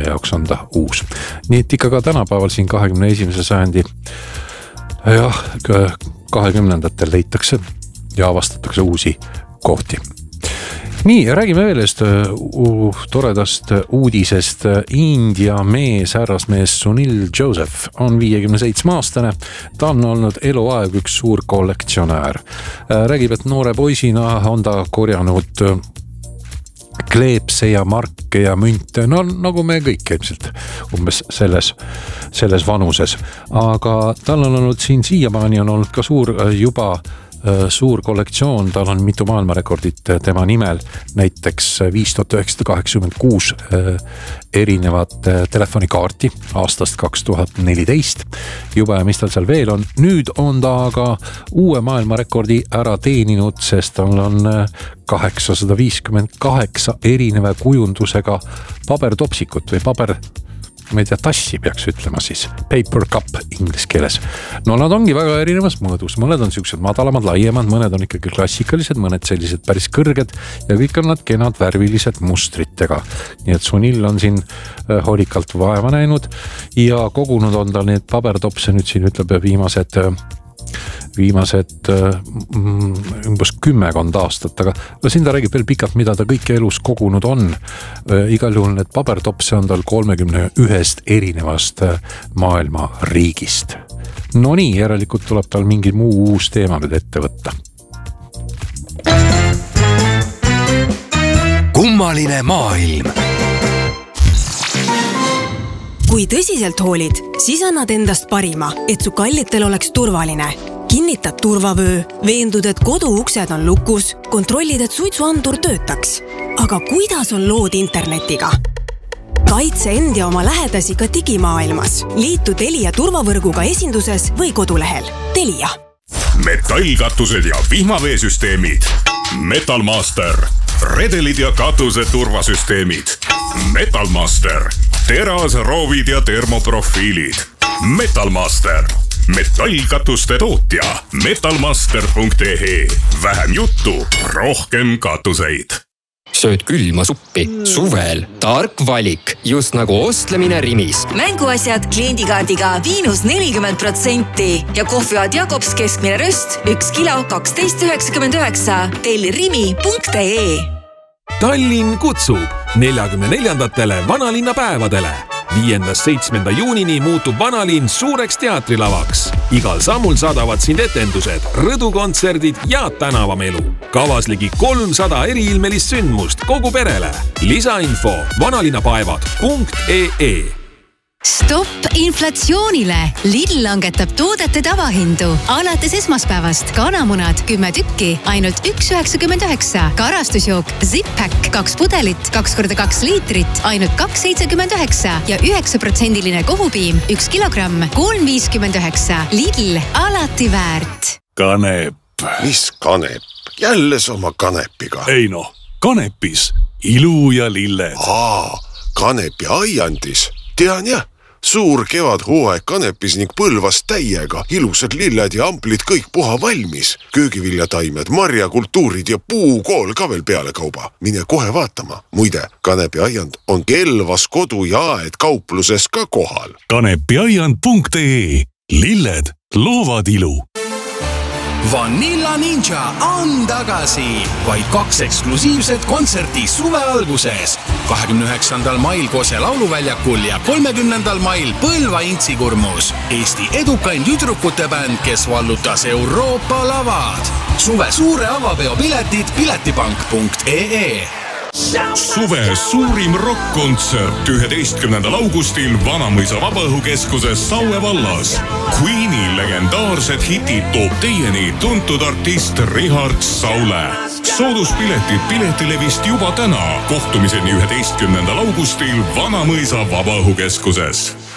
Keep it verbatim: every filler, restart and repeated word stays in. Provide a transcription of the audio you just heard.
meie jaoks on ta uus. Nii et ikka ka tänapäeval siin kahekümne esimese sajandi jah, kahekümnendatel leitakse ja avastatakse uusi kohti. Nii, räägime veel eest uh, toredast uudisest. India mees, härrasmees Sunil Joseph on viiekümne seitsme aastane. Ta on olnud eluaeg üks suur kollektsionäär. Räägib, et noore poisina on ta korjanud kleepse ja marke ja münte, no nagu me kõik ilmselt umbes selles, selles vanuses. Aga tal on olnud siin siiamaani on olnud ka suur juba suur kollektsioon, tal on mitu maailmarekordit tema nimel, näiteks viis tuhat üheksasada kaheksakümmend kuus erinevat telefonikaarti aastast kaks tuhat neliteist. Juba ja mis tal seal veel on. Nüüd on ta aga uue maailmarekordi ära teeninud, sest tal on kaheksasada viiskümmend kaheksa erineva kujundusega pabertopsikut või paber ma ei tea, tassi peaks ütlema siis, paper cup inglis keeles. No nad ongi väga erinevas mõõdus, mõned on siuksed madalamad, laiemad, mõned on ikkagi klassikalised, mõned sellised päris kõrged ja kõik on nad kenad värvilised mustritega. Nii et Sunil on siin hoolikalt vaeva näinud ja kogunud on ta need pabertopse nüüd siin ütleb viimased viimased umbes kümmekond aastat, aga siin ta räägib veel pikalt, mida ta kõike elus kogunud on. Igal juhul need pabertopse on tal kolmekümne ühest erinevast maailma riigist. No nii, järelikult tuleb tal mingi muu uus teema nüüd ette võtta. Kummaline maailm. Kui tõsiselt hoolid, siis annad endast parima, et su kallitel oleks turvaline. Kinnitad turvavöö, veendud, et kodu uksed on lukus, kontrollid, et suitsuandur töötaks. Aga kuidas on lood internetiga? Kaitse end ja oma lähedasi ka digimaailmas. Liitu Telia turvavõrguga esinduses või kodulehel. Telia. Metallkatused ja vihmaveesüsteemid. Metalmaster. Redelid ja katuse turvasüsteemid. Metalmaster. Teras, roovid ja termoprofiilid. Metalmaster. Metallkatuste tootja. metalmaster punkt e e. Vähem juttu, rohkem katuseid. Sööd külma suppi. Suvel. Tark valik. Just nagu ostlemine Rimis. Mänguasjad kliendikaardiga miinus nelikümmend protsenti ja kohviaad Jakobs keskmine röst üks kilo kaksteist üheksakümmend üheksa. Telli rimi punkt e e. Tallinn kutsub neljakümne neljandatele vanalinna päevadele. Viiendast seitsmenda juunini muutub vanalinn suureks teatrilavaks. Igal sammul saadavad sind etendused, rõdukontserdid ja tänavamelu. Kavas ligi kolmsada eriilmelist sündmust kogu perele. Lisainfo vanalinnapäevad punkt e e. Stopp inflatsioonile! Lidl langetab toodete tavahindu. Alates esmaspäevast kanamunad kümme tükki, ainult üks üheksakümmend üheksa. Karastusjook Zip-Pack kaks pudelit, kaks korda kaks liitrit, ainult kaks seitsekümmend üheksa ja üheksa protsendiline kohupiim, üks kilogramm, kolm viiskümmend üheksa. Lidl, alati väärt. Kanep. Mis kanep? Jälle oma kanepiga. Ei no, kanepis ilu ja lilled. Aa, kanepi aiandis. Tean jah. Suur kevad hooaeg kanepis ning põlvas täiega. Ilusad lilled ja amplid kõik puha valmis. Köögiviljataimed, marjakultuurid ja puukool ka veel peale kauba. Mine kohe vaatama. Muide, kanepi aiand on Kelvas kodu ja aed kaupluses ka kohal. kanepiaiand punkt e e. Lilled loovad ilu. Vanilla Ninja on tagasi. Vaid kaks eksklusiivset kontserti suve alguses. kahekümne üheksandal mail Kose lauluväljakul ja kolmekümnendal mail Põlva Intsikurmus. Eesti edukain tüdrukute bänd, kes vallutas Euroopa lavad. Suve suure avapeo piletid piletipank punkt e e. Suve suurim rock-kontsert üheteistkümnendal augustil Vanamõisa Vabaõhukeskuses Saue vallas. Queeni legendaarsed hitid toob teieni tuntud artist Richard Saule. Sooduspiletid Piletilevist juba täna. Kohtumiseni üheteistkümnendal augustil Vanamõisa Vabaõhukeskuses.